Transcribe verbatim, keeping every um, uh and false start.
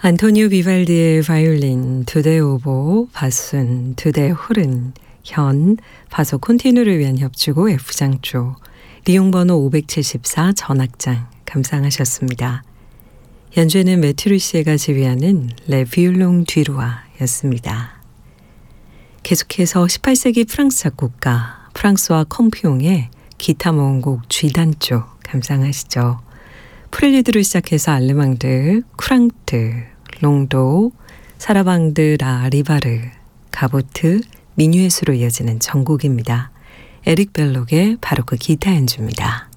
안토니오 비발디의 바이올린 두 대 오보, 바순, 두 대 호른, 현, 바소 콘티누를 위한 협주고 F장조, 리용번호 오백칠십사 전악장 감상하셨습니다. 연주에는 매튜 루시에가 지휘하는 레 비올롱 뒤루아였습니다. 계속해서 십팔 세기 프랑스 작곡가 프랑스와 컴피옹의 기타 모음곡 쥐단조 감상하시죠. 프렐류드로 시작해서 알레망드, 쿠랑트, 롱도, 사라방드 라 리바르, 가보트, 미뉴엣으로 이어지는 전곡입니다. 에릭 벨록의 바로크 기타 연주입니다.